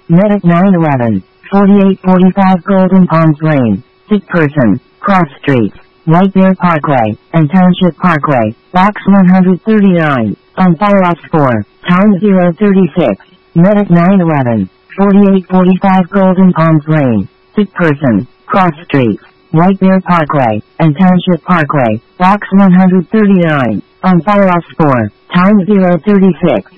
Medic 911, 4845 Golden Palms Lane, sick person, Cross Street, White Bear Parkway, and Township Parkway, Box 139, on file 4, time 036, Medic 911, 4845 Golden Palms Lane, sick person, Cross Street, White Bear Parkway, and Township Parkway, Box 139, on file 4, time 036.